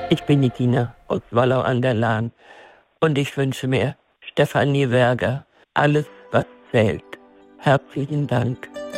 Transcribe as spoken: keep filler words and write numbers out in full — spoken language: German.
Ich bin die Tina aus Wallau an der Lahn und ich wünsche mir Stefanie Werger, alles, was zählt. Herzlichen Dank.